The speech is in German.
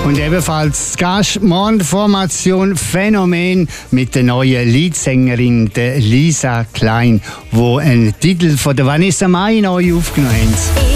Und ebenfalls Gast Formation Phänomen mit der neuen Leadsängerin der Lisa Klein, wo einen Titel von der Vanessa Mai neu aufgenommen haben.